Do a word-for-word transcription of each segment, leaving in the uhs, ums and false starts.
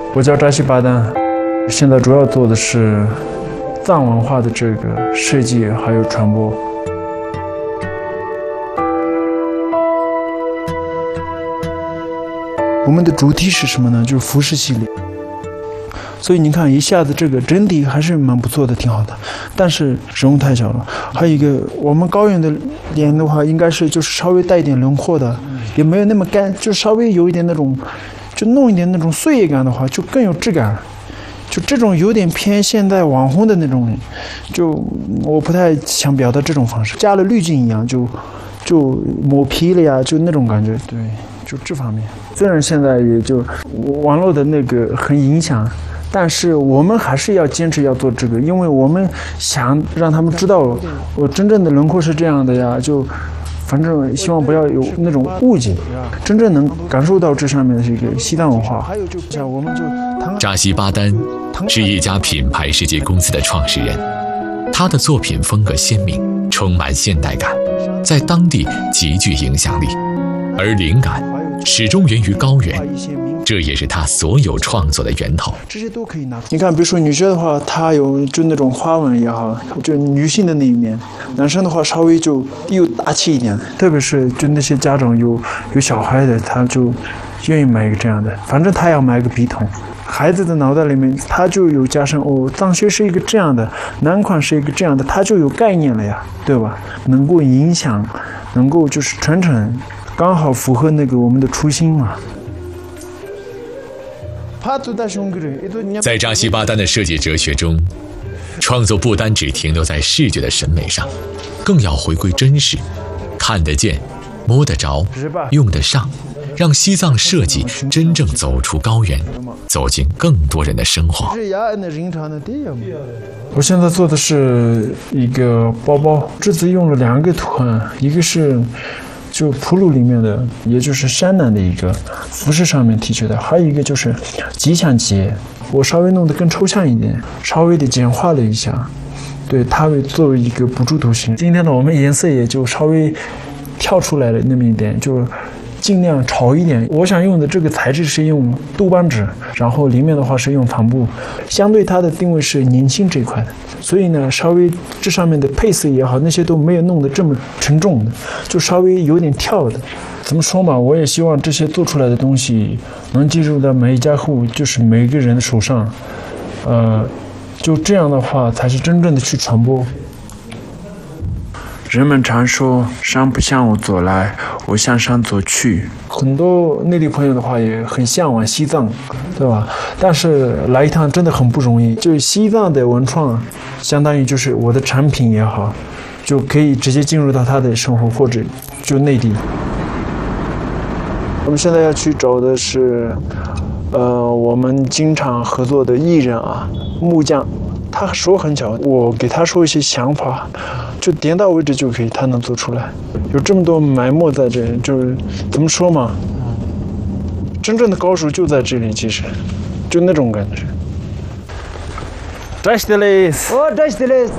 我叫扎西巴丹，现在主要做的是藏文化的这个设计还有传播。我们的主题是什么呢？就是服饰系列。所以你看，一下子这个整体还是蛮不错的，挺好的。但是人物太小了。还有一个，我们高原的脸的话，应该是就是稍微带一点轮廓的，也没有那么干，就稍微有一点那种，就弄一点那种岁月感的话，就更有质感。就这种有点偏现代网红的那种，就我不太想表达这种方式。加了滤镜一样，就就抹皮了呀，就那种感觉。对，就这方面。虽然现在也就网络的那个很影响。但是我们还是要坚持要做这个，因为我们想让他们知道我真正的轮廓是这样的呀，就反正希望不要有那种误解，真正能感受到这上面的是一个西藏文化。还有就像我们就扎西巴丹是一家品牌设计公司的创始人，他的作品风格鲜明，充满现代感，在当地极具影响力，而灵感始终源于高原。这也是他所有创作的源头。 这些都可以拿。你看，比如说女生的话，她有就那种花纹也好，就女性的那一面；男生的话，稍微就又大气一点。特别是就那些家长有有小孩的，他就愿意买一个这样的。反正他要买个笔筒。孩子的脑袋里面，他就有加深哦，藏靴是一个这样的，男款是一个这样的，他就有概念了呀，对吧？能够影响，能够就是传承，刚好符合那个我们的初心嘛。 在扎西巴丹的设计哲学中，创作不单只停留在视觉的审美上，更要回归真实，看得见、摸得着、用得上，让西藏设计真正走出高原，走进更多人的生活。 我现在做的是一个包包，这次用了两个图案，一个是就普鲁里面的，也就是山南的一个服饰上面提取的，还有一个就是吉祥节，我稍微弄得更抽象一点，稍微的简化了一下，对，它会作为一个补助图形。今天呢，我们颜色也就稍微跳出来了那么一点，就尽量潮一点。我想用的这个材质是用杜邦纸，然后里面的话是用帆布，相对它的定位是年轻这一块的，所以呢，稍微这上面的配色也好，那些都没有弄得这么沉重的，就稍微有点跳的。怎么说嘛，我也希望这些做出来的东西能进入到每一家户，就是每一个人的手上，呃，就这样的话才是真正的去传播。人们常说山不向我走来，我向山走去。很多内地朋友的话也很向往西藏，对吧？但是来一趟真的很不容易。就是西藏的文创，相当于就是我的产品也好，就可以直接进入到他的生活，或者就内地。我们现在要去找的是，呃，我们经常合作的艺人啊，木匠。他手很巧，我给他说一些想法，就点到为止就可以，他能做出来。有这么多埋没在这里，就是怎么说嘛，真正的高手就在这里，其实就那种感觉。扎西德勒斯，哦，扎西德勒斯。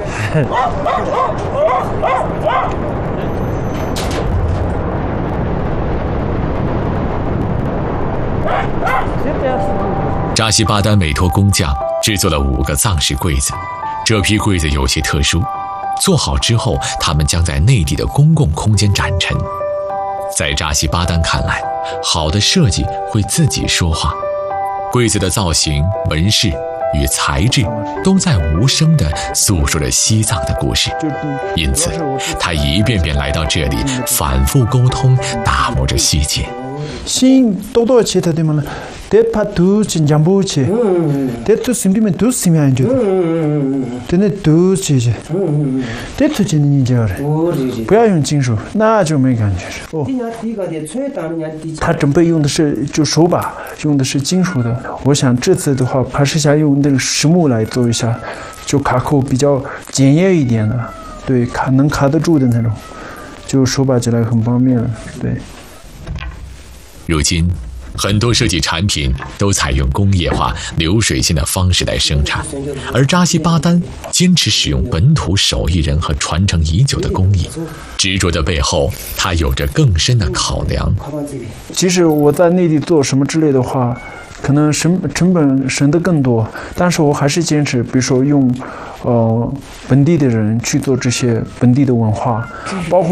扎西巴丹委托工匠制作了五个藏式柜子，这批柜子有些特殊，做好之后，他们将在内地的公共空间展陈。在扎西巴丹看来，好的设计会自己说话，柜子的造型、纹饰与材质都在无声地诉说着西藏的故事，因此他一遍遍来到这里，反复沟通，打磨着细节。 心多多切他对吗？得怕都是讲不切，得都身边面都是面就，得那都切切，得出去你就不要用金属，那就没感觉。哦，他准备用的是就手把，用的是金属的。我想这次的话，还是想用那个实木来做一下，就卡扣比较简约一点的，对，卡能卡得住的那种，就手把起来很方便了，对。 如今，很多设计产品都采用工业化、流水线的方式来生产，而扎西巴丹坚持使用本土手艺人和传承已久的工艺。执着的背后，它有着更深的考量。 其实我在内地做什么之类的话， 可能成成本省得更多，但是我还是坚持，比如说用呃本地的人去做这些本地的文化，包括。